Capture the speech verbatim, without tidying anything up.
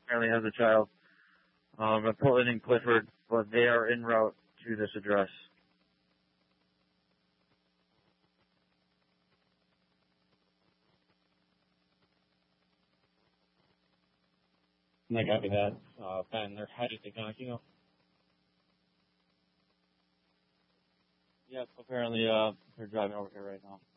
apparently has a child. Um, at Portland and Clifford, but they are en route to this address. And I copy that. Uh, Ben, they're headed to Conkino. Yes, apparently uh, they're driving over here right now.